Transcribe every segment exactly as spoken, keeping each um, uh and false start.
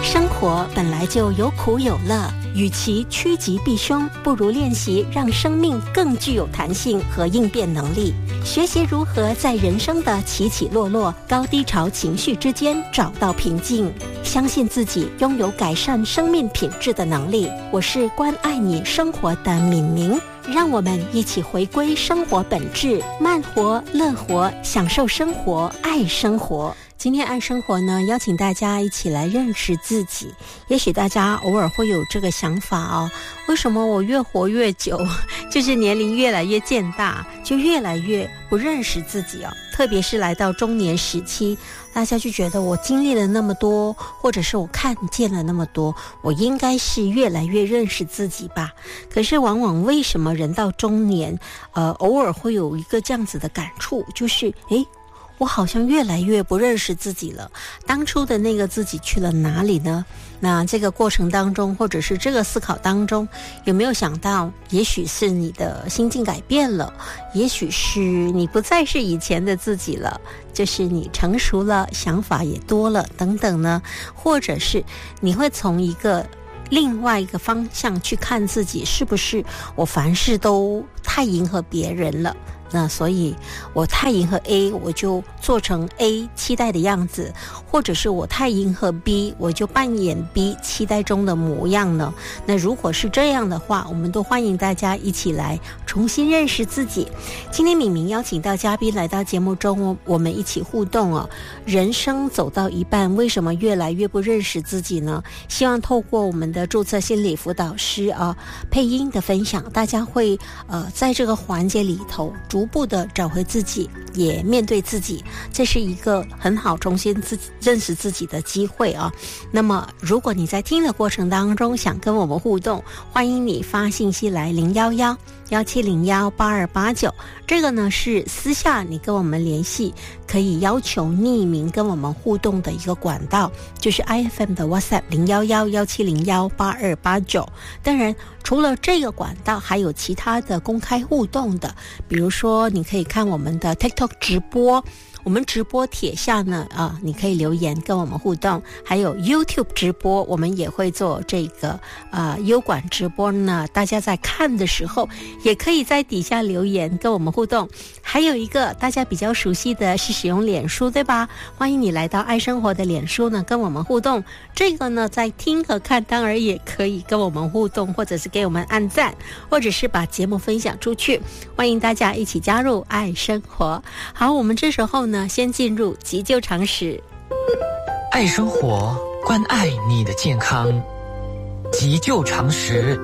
生活本来就有苦有乐，与其趋吉避凶，不如练习让生命更具有弹性和应变能力。学习如何在人生的起起落落、高低潮情绪之间找到平静，相信自己拥有改善生命品质的能力。我是关爱你生活的敏明，让我们一起回归生活本质，慢活、乐活，享受生活，爱生活。今天爱生活呢，邀请大家一起来认识自己。也许大家偶尔会有这个想法哦，为什么我越活越久，就是年龄越来越渐大，就越来越不认识自己哦。特别是来到中年时期，大家就觉得我经历了那么多，或者是我看见了那么多，我应该是越来越认识自己吧。可是往往为什么人到中年，呃，偶尔会有一个这样子的感触，就是诶我好像越来越不认识自己了，当初的那个自己去了哪里呢？那这个过程当中，或者是这个思考当中，有没有想到也许是你的心境改变了，也许是你不再是以前的自己了，就是你成熟了，想法也多了等等呢？或者是你会从一个另外一个方向去看自己，是不是我凡事都太迎合别人了，那所以我太迎合 A， 我就做成 A 期待的样子，或者是我太迎合 B， 我就扮演 B 期待中的模样呢？那如果是这样的话，我们都欢迎大家一起来重新认识自己。今天敏明邀请到嘉宾来到节目中，我们一起互动哦。人生走到一半，为什么越来越不认识自己呢？希望透过我们的注册心理辅导师啊配音的分享，大家会呃在这个环节里头逐步的找回自己，也面对自己，这是一个很好重新自己认识自己的机会啊。那么如果你在听的过程当中想跟我们互动，欢迎你发信息来零一一一七零一八二八九，这个呢是私下你跟我们联系，可以要求匿名跟我们互动的一个管道，就是 I F M 的 WhatsApp 零一一一七零一八二八九。当然除了这个管道，还有其他的公开互动的，比如说你可以看我们的 TikTok 直播，我们直播帖下呢啊，你可以留言跟我们互动，还有 YouTube 直播，我们也会做这个呃优管直播呢，大家在看的时候也可以在底下留言跟我们互动。还有一个大家比较熟悉的是使用脸书，对吧？欢迎你来到爱生活的脸书呢跟我们互动，这个呢在听和看当然也可以跟我们互动，或者是给我们按赞，或者是把节目分享出去，欢迎大家一起加入爱生活。好，我们这时候呢先进入急救常识。 爱生活，关爱你的健康，急救常识。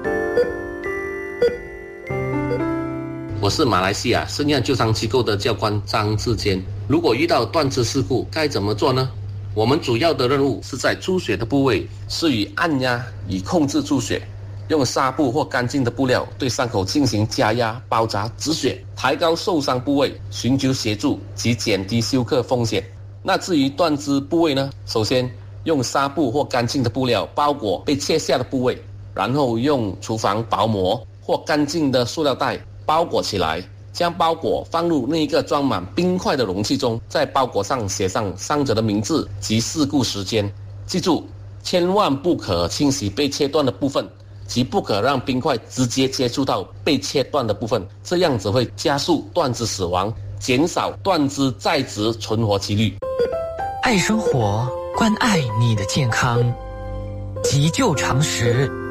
我是马来西亚圣亚救伤机构的教官张志坚。如果遇到断肢事故该怎么做呢？我们主要的任务是在出血的部位施予按压以控制出血，用纱布或干净的布料对伤口进行加压、包扎、止血，抬高受伤部位，寻求协助及减低休克风险。那至于断肢部位呢？首先用纱布或干净的布料包裹被切下的部位，然后用厨房薄膜或干净的塑料袋包裹起来，将包裹放入另一个装满冰块的容器中，在包裹上写上伤者的名字及事故时间。记住，千万不可清洗被切断的部分，即不可让冰块直接接触到被切断的部分，这样子会加速断肢死亡，减少断肢在职存活几率。 爱生活，关爱你的健康，急救常识。